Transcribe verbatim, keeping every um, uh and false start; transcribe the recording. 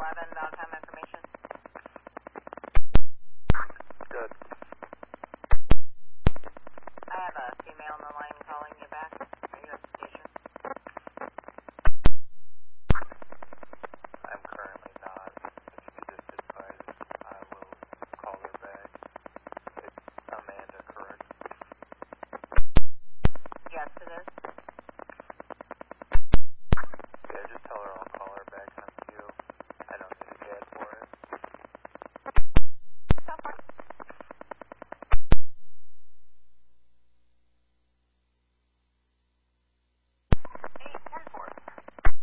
eleven, dog-time information. Good. I have a female on the line calling you back. Are you at the station? I'm currently not. If you just advise, I will call her back. It's Amanda, correct? Yes, it is.